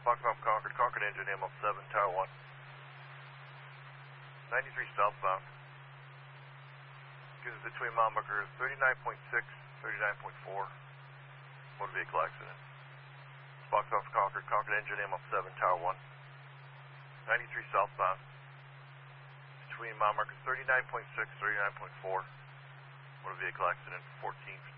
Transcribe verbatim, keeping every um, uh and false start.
Foxtrot Concord, Concord engine M seven, Tower one. ninety-three southbound. This is between mile markers thirty-nine point six, thirty-nine point four. Motor vehicle accident. Foxtrot Concord, Concord engine M seven, Tower one. ninety-three southbound. Between mile markers thirty-nine point six, thirty-nine point four. Motor vehicle accident, fourteenth.